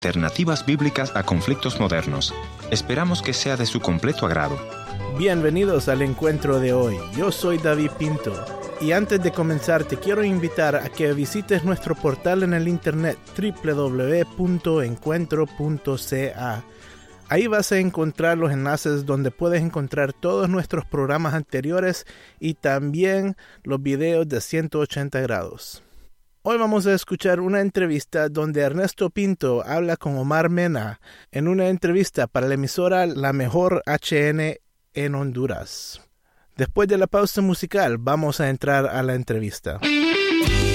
Alternativas bíblicas a conflictos modernos. Esperamos que sea de su completo agrado. Bienvenidos al encuentro de hoy. Yo soy David Pinto. Y antes de comenzar, te quiero invitar a que visites nuestro portal en el internet www.encuentro.ca. Ahí vas a encontrar los enlaces donde puedes encontrar todos nuestros programas anteriores y también los videos de 180 grados. Hoy vamos a escuchar una entrevista donde Ernesto Pinto habla con Omar Mena en una entrevista para la emisora La Mejor HN en Honduras. Después de la pausa musical, vamos a entrar a la entrevista.